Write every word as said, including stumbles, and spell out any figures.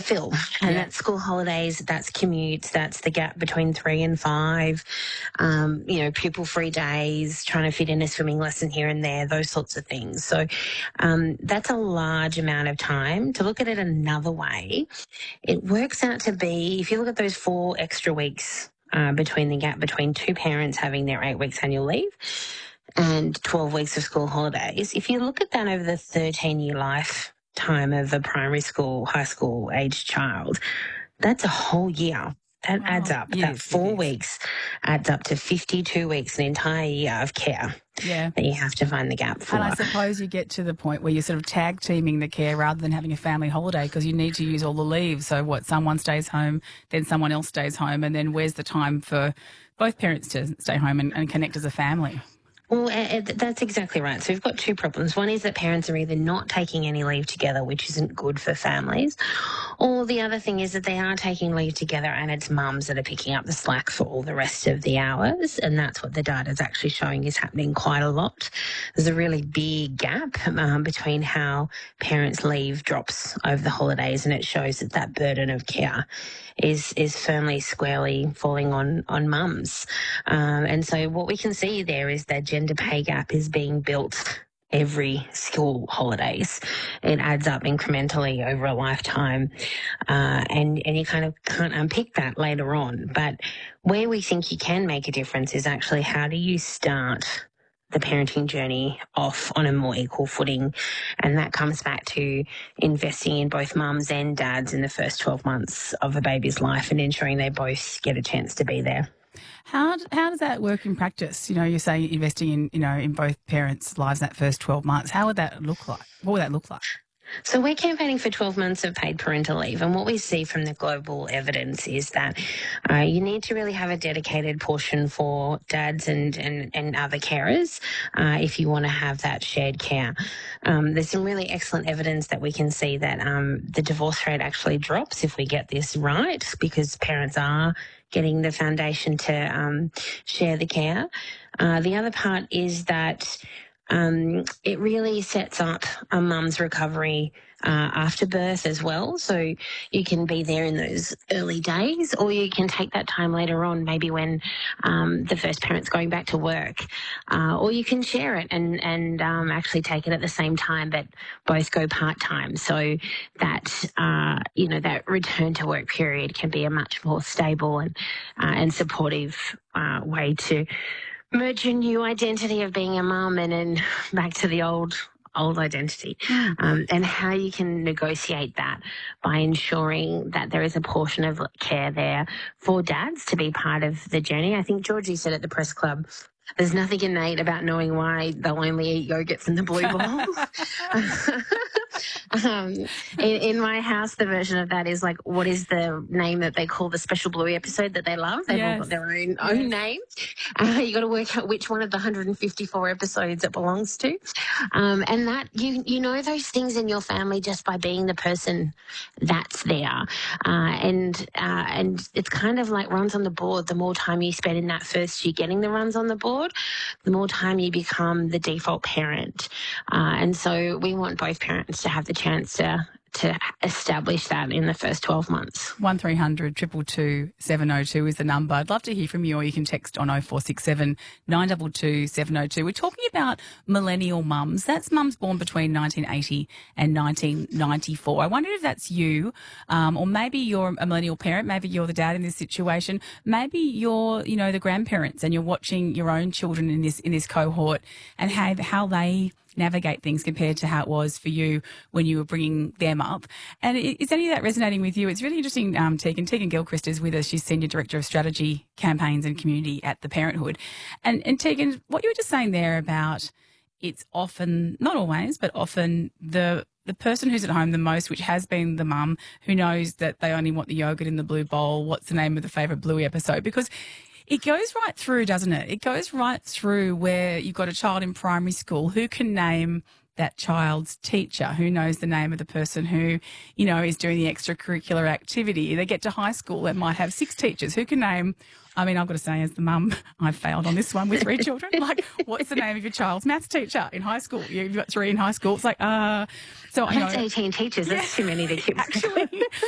fill. And Yeah. that's school holidays, that's commutes, that's the gap between three and five, um, you know, pupil-free days, trying to fit in a swimming lesson here and there, those sorts of things. So um, that's a large amount of time. To look at it another way, it works out to be, if you look at those four extra weeks uh, between the gap between two parents having their eight weeks annual leave and twelve weeks of school holidays, if you look at that over the thirteen-year lifetime of a primary school, high school aged child, that's a whole year. That Wow. adds up. Yes, that it four is. weeks adds up to fifty-two weeks, an entire year of care Yeah. that you have to find the gap for. And I suppose you get to the point where you're sort of tag teaming the care rather than having a family holiday, because you need to use all the leave. So what, someone stays home, then someone else stays home, and then where's the time for both parents to stay home and, and connect as a family? Well, uh, that's exactly right. So we've got two problems. One is that parents are either not taking any leave together, which isn't good for families, or the other thing is that they are taking leave together and it's mums that are picking up the slack for all the rest of the hours, and that's what the data is actually showing is happening quite a lot. There's a really big gap um, between how parents' leave drops over the holidays, and it shows that that burden of care is is firmly, squarely falling on, on mums. Um, and so what we can see there is that gender pay gap is being built every school holidays. It adds up incrementally over a lifetime, uh, and, and you kind of can't unpick that later on. But where we think you can make a difference is actually how do you start the parenting journey off on a more equal footing. And that comes back to investing in both mums and dads in the first twelve months of a baby's life and ensuring they both get a chance to be there. How how does that work in practice? You know, you're saying investing in, you know, in both parents' lives that first twelve months. How would that look like? What would that look like? So we're campaigning for twelve months of paid parental leave, and what we see from the global evidence is that uh, you need to really have a dedicated portion for dads and, and, and other carers uh, if you want to have that shared care. Um, there's some really excellent evidence that we can see that um, the divorce rate actually drops if we get this right, because parents are getting the foundation to um, share the care. Uh, the other part is that Um, it really sets up a mum's recovery uh, after birth as well. So you can be there in those early days, or you can take that time later on, maybe when um, the first parent's going back to work, uh, or you can share it and, and um, actually take it at the same time, but both go part-time. So that, uh, you know, that return to work period can be a much more stable and, uh, and supportive uh, way to merge your new identity of being a mum and then back to the old old identity, Mm. um, and how you can negotiate that by ensuring that there is a portion of care there for dads to be part of the journey. I think Georgie said at the press club, there's nothing innate about knowing why they'll only eat yogurt from the blue bowl. um, in, in my house, the version of that is like, what is the name that they call the Special Bluey episode that they love? They've all Yes. got their own, own Yes. name. Uh, you got to work out which one of the one hundred fifty-four episodes it belongs to. Um, and that, you, you know those things in your family just by being the person that's there. Uh, and, uh, and it's kind of like runs on the board. The more time you spend in that first year getting the runs on the board, the more time you become the default parent. Uh, and so we want both parents to have the chance to to establish that in the first twelve months. one three hundred two two two seven oh two is the number. I'd love to hear from you, or you can text on oh four six seven nine two two seven oh two. We're talking about millennial mums. That's mums born between nineteen eighty and nineteen ninety-four. I wonder if that's you, um, or maybe you're a millennial parent. Maybe you're the dad in this situation. Maybe you're, you know, the grandparents, and you're watching your own children in this in this cohort and how how they navigate things compared to how it was for you when you were bringing them up. And is any of that resonating with you? It's really interesting, um, Tegan. Tegan Gilchrist is with us. She's Senior Director of Strategy, Campaigns and Community at The Parenthood. And, and Tegan, what you were just saying there about it's often, not always, but often the the person who's at home the most, which has been the mum, who knows that they only want the yogurt in the blue bowl, what's the name of the favourite Bluey episode? Because it goes right through, doesn't it? It goes right through where you've got a child in primary school who can name that child's teacher, who knows the name of the person who, you know, is doing the extracurricular activity. They get to high school, they might have six teachers who can name, I mean, I've got to say, as the mum, I've failed on this one with three children. Like, what's the name of your child's maths teacher in high school? You've got three in high school. It's like, uh, so I know. That's eighteen teachers. That's Yeah, too many to keep. actually.